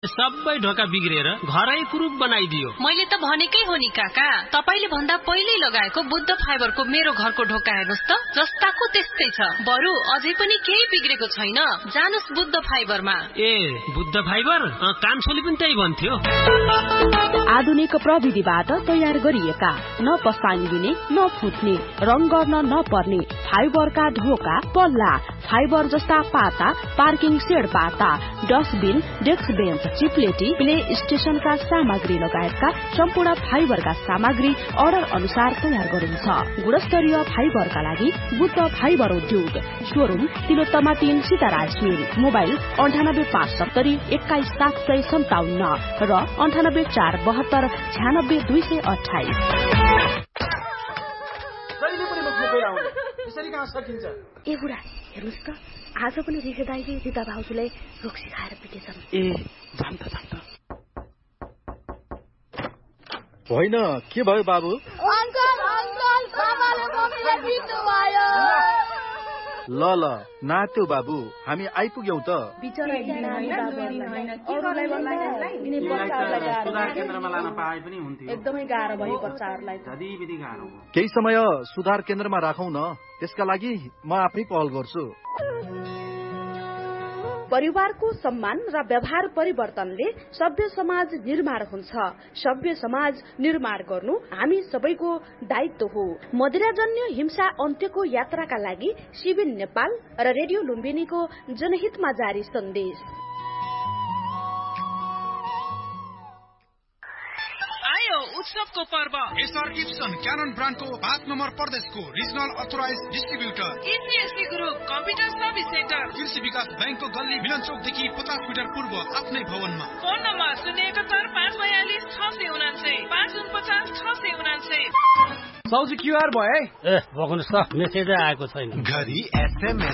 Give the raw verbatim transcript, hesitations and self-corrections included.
सबै ढोका बिग्रेर घरै कुरूप बनाइदियो। मैले त भनेकै हो नि काका, तपाईले भन्दा पहिल्यै लगाएको बुद्ध फाइबरको मेरो घरको ढोका हेर्नुस् त, जस्ताको त्यस्तै छ। बरु अझै पनि केही बिग्रेको छैन। जानुस् बुद्ध फाइबरमा। ए बुद्ध फाइबर? कान्छोले पनि त्यही भन्थ्यो। आधुनिक प्रविधिबाट तयार गरिएका, न पसानी दिने न फुट्ने, रङ गर्न नपर्ने फाइबरका ढोका, पल्ला, फाइबर जस्ता पाता, पार्किङ सेड पाता, डस्टबिन, डेस्क बेन्च, चिप्लेटी, प्ले स्टेशनका सामग्री लगायतका सम्पूर्ण फाइबरका सामग्री अर्डर अनुसार तयार गरिन्छ। गुणस्तरीय फाइबरका लागि बुद्ध फाइबर उद्योग, शोरूम तिलोत्तमा तीन सीताराज मिल, मोबाइल अन्ठानब्बे पाँच सत्तरी एक्काइस सात सय सन्ताउन्न र अन्ठानब्बे चार बहत्तर छ्यानब्बे दुई सय अठाइस। ए बुढा हेर्नुहोस् त, आज पनि रिखे दाइले रिता भाउजूलाई रोक्सी खाएर पिटेछन्। ए जाम त जाम त। होइन के भयो बाबु? अङ्कल अङ्कल बाबाले मम्मीलाई पिट्नु भयो। ल ल नात्यो बाबु, हामी आइपुग्यौं त। बिचरा नानी बाबुहरूलाई अरूलाई भन्दा यिनी बच्चाहरूलाई गाह्रो, सुधार केन्द्रमा लान पाए पनि हुन्थ्यो। एकदमै गाह्रो भयो बच्चाहरूलाई। जतिबिधि गाह्रो। केही समय सुधार केन्द्रमा राखौं न, त्यसका लागि म आफै पहल गर्छु। परिवारको सम्मान र व्यवहार परिवर्तनले सभ्य समाज निर्माण हुन्छ। सभ्य समाज निर्माण गर्नु हामी सबैको दायित्व हो। मदिराजन्य हिंसा अन्त्यको यात्राका लागि सिबिन नेपाल र रेडियो लुम्बिनीको जनहितमा जारी सन्देश। उत्सवको पर्व एसआर गिब्सन क्यानन ब्रान्डको पाँच नम्बर प्रदेशको regional authorise distributor इसिएससी group computer service centre, कृषि विकास बैंकको गल्ली मिलन चौकदेखि पचास मिटर पूर्व आफ्नै भवनमा। फोन नम्बर शून्य एकहत्तर पाँच बयालिस छ सय उनान्सय पाँच उनपचास छ सय उनान्सय। साउजी क्युआर भयो है? ए बग्नुहोस् त, मेसेजै आएको छैन। घरि एसएमएस